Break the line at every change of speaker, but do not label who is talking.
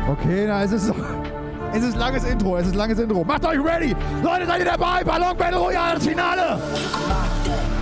Okay, na, es ist langes Intro, Macht euch ready! Leute, seid ihr dabei? Ballon Battle Royale, das Finale!